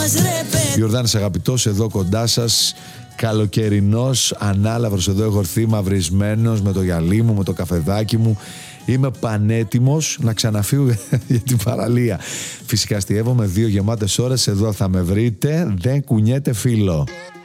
Ιορδάνης αγαπητός, εδώ κοντά σας. Καλοκαιρινός, ανάλαβρος, εδώ έχω έρθει μαυρισμένος με το γυαλί μου, με το καφεδάκι μου. Είμαι πανέτοιμος να ξαναφύγω για την παραλία. Φυσικά αστιεύομαι 2 γεμάτες ώρες, εδώ θα με βρείτε. Δεν κουνιέται φίλο.